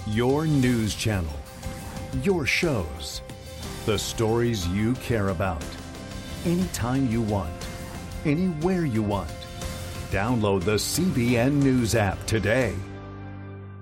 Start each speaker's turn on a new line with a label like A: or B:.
A: Your news channel. Your shows. The stories you care about. Anytime you want. Anywhere you want. Download the CBN News app today.